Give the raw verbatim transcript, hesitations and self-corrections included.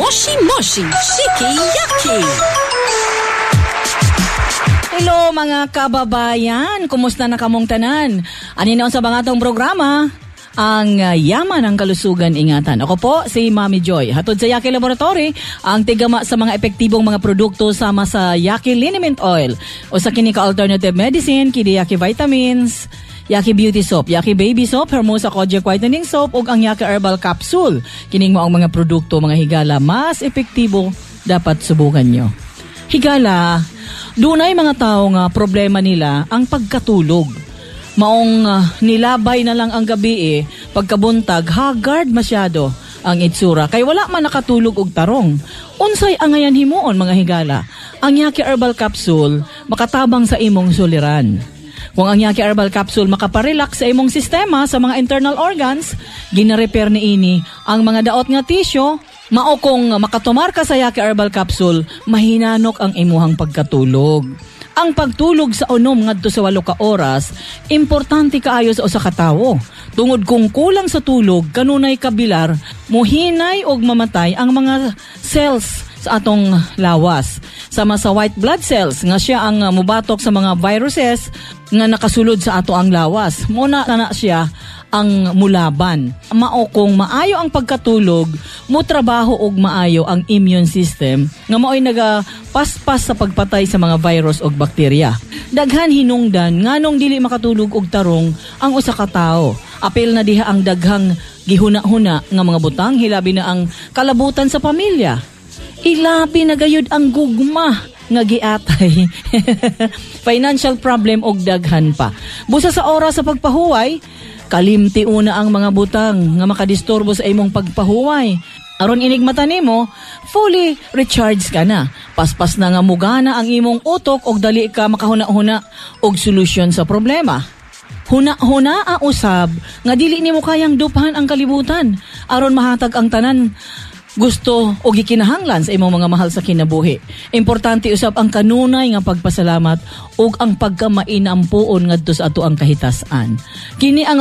Moshi Moshi Shiki Yaki. Hello mga kababayan, kumusta na kamong tanan? Anino sa bangatong programa? Ang uh, yaman ng kalusugan ingatan. Ako po si Mami Joy. Hatod sa Yaki Laboratory, ang tigama sa mga epektibong mga produkto sama sa Yaki Liniment Oil o sa kini ka alternative medicine, kini Yaki Vitamins, Yaki Beauty Soap, Yaki Baby Soap, Hermosa Kojic Whitening Soap ug ang Yaki Herbal Capsule. Kining mo ang mga produkto mga higala mas epektibo dapat subukan nyo. Higala, dunay mga tao nga problema nila ang pagkatulog. Maong uh, nilabay na lang ang gabi eh, pagkabuntag, haggard masyado ang itsura. Kay wala man nakatulog og tarong. Unsay angayan himuon mga higala? Ang Yaki Herbal Capsule makatabang sa imong suliran. Kung ang Yaki Herbal Capsule makaparelax sa imong sistema sa mga internal organs, gina-repair ni ini ang mga daot nga tissue. Mao kung makatumar ka sa Yaki Herbal Capsule, mahinanok ang imuhang pagkatulog. Ang pagtulog sa unom ngadto sa walo ka oras, importante kaayo sa usa ka tawo. Tungod kung kulang sa tulog, kanunay kabilar, muhinay og mamatay ang mga cells sa atong lawas. Sama sa white blood cells nga siya ang uh, mubatok sa mga viruses nga nakasulod sa ato ang lawas. Muna na, na siya ang mulaban. Mao kung maayo ang pagkatulog, mo trabaho og maayo ang immune system nga mao'y nagapaspas sa pagpatay sa mga virus og bakterya. Daghan hinungdan nganong dili makatulog og tarong ang usa ka tawo. Apil na diha ang daghang gihuna-huna nga mga butang, hilabi na ang kalabutan sa pamilya. Ilabi na gayud ang gugma nga giatay. Financial problem og daghan pa. Busa sa oras sa pagpahuway, kalimti una ang mga butang nga makadisturbo sa imong pagpahuway. Aron inigmata nimo, fully recharged ka na. Paspas na nga mugana ang imong utok og dali ka makahuna-huna og solusyon sa problema. Huna-huna a usab nga dili nimo kayang dupahan ang kalibutan aron mahatag ang tanan gusto o gikinahanglan sa imong mga mahal sa kinabuhi. Importante usab ang kanunay nga pagpasalamat ug ang pagkamainampuon ngadto sa ato ang kahitasan. Kini ang